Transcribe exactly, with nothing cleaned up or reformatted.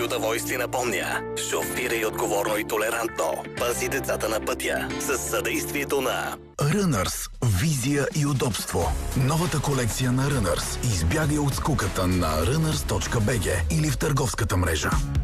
Удоволствие напомня: шофирай отговорно и толерантно. Пази децата на пътя с съдействието на Runners. Визия и удобство. Новата колекция на Runners. Избягай от скуката на runners точка би джи или в търговската мрежа.